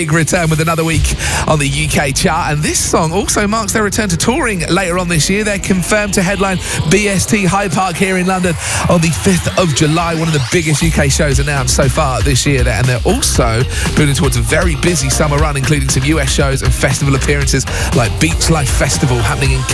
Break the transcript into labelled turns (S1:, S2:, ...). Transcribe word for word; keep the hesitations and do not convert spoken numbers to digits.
S1: Big return with another week on the U K chart, and this song also marks their return to touring later on this year. They're confirmed to headline B S T Hyde Park here in London on the fifth of July, one of the biggest U K shows announced so far this year, and they're also building towards a very busy summer run, including some U S shows and festival appearances like Beach Life Festival happening in